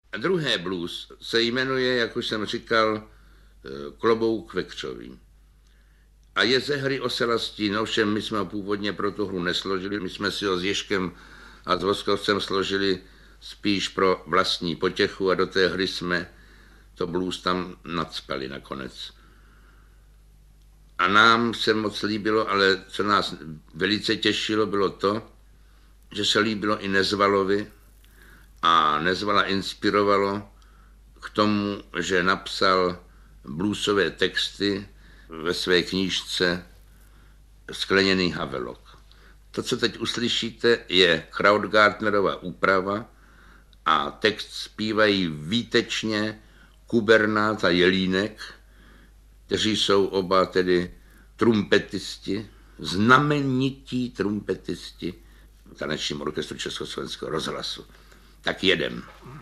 Druhé blues se jmenuje, jak už jsem říkal, Klobouk vekřový. A je ze hry Oselastín, ovšem my jsme ho původně pro tu hru nesložili, my jsme si ho s Ježkem a s Voskovcem složili spíš pro vlastní potěchu a do té hry jsme to blues tam nacpali nakonec. A nám se moc líbilo, ale co nás velice těšilo, bylo to, že se líbilo i Nezvalovi a Nezvala inspirovalo k tomu, že napsal bluesové texty ve své knížce Skleněný Havelok. To, co teď uslyšíte, je Krautgartnerova úprava a text zpívají výtečně Kubernát a Jelínek, kteří jsou oba tedy trumpetisti, znamenití trumpetisti v tanečním orchestru Československého rozhlasu. Tak jedem.